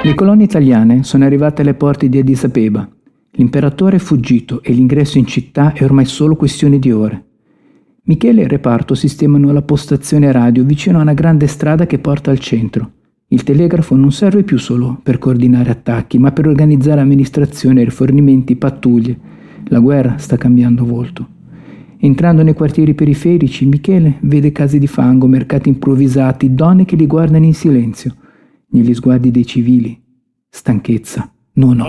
Le colonne italiane sono arrivate alle porte di Addis Abeba. L'imperatore è fuggito e l'ingresso in città è ormai solo questione di ore. Michele e il reparto sistemano la postazione radio vicino a una grande strada che porta al centro. Il telegrafo non serve più solo per coordinare attacchi, ma per organizzare amministrazione, rifornimenti, pattuglie. La guerra sta cambiando volto. Entrando nei quartieri periferici, Michele vede case di fango, mercati improvvisati, donne che li guardano in silenzio. Negli sguardi dei civili, stanchezza, non